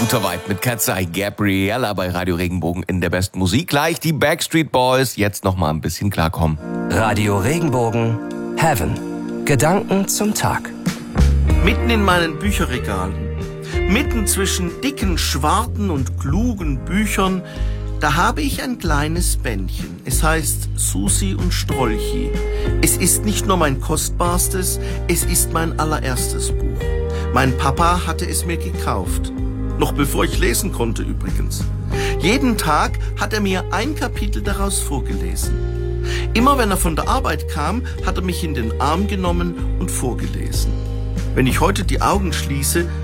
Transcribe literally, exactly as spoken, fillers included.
Guter Vibe mit Katzai Gabriella bei Radio Regenbogen in der besten Musik. Gleich die Backstreet Boys. Jetzt noch mal ein bisschen klarkommen. Radio Regenbogen Heaven. Gedanken zum Tag. Mitten in meinen Bücherregalen, mitten zwischen dicken, schwarzen und klugen Büchern, da habe ich ein kleines Bändchen. Es heißt Susi und Strolchi. Es ist nicht nur mein kostbarstes, es ist mein allererstes Buch. Mein Papa hatte es mir gekauft. Noch bevor ich lesen konnte übrigens. Jeden Tag hat er mir ein Kapitel daraus vorgelesen. Immer wenn er von der Arbeit kam, hat er mich in den Arm genommen und vorgelesen. Wenn ich heute die Augen schließe,